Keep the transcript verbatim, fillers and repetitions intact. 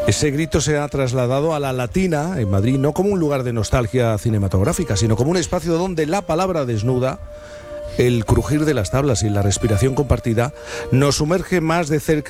Ese grito se ha trasladado a la Latina, en Madrid, no como un lugar de nostalgia cinematográfica, sino como un espacio donde la palabra desnuda, el crujir de las tablas y la respiración compartida nos sumerge más de cerca